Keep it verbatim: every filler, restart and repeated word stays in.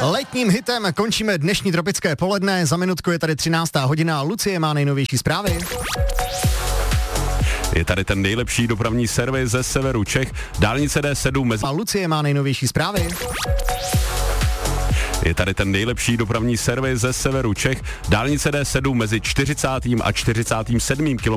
Letním hitem končíme dnešní tropické poledne. Za minutku je tady třináctá hodina a Lucie má nejnovější zprávy. Je tady ten nejlepší dopravní servis ze severu Čech, dálnice D sedm mezi... A Lucie má nejnovější zprávy. Je tady ten nejlepší dopravní servis ze severu Čech, dálnice D sedm mezi čtyřicátým a čtyřicátým sedmým kilometrem